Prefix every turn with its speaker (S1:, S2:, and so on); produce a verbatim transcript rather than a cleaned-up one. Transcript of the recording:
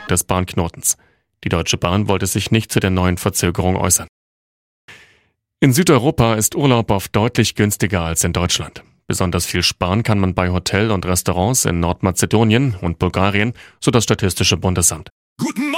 S1: des Bahnknotens. Die Deutsche Bahn wollte sich nicht zu der neuen Verzögerung äußern. In Südeuropa ist Urlaub oft deutlich günstiger als in Deutschland. Besonders viel sparen kann man bei Hotel und Restaurants in Nordmazedonien und Bulgarien, so das Statistische Bundesamt.
S2: Guten Morgen!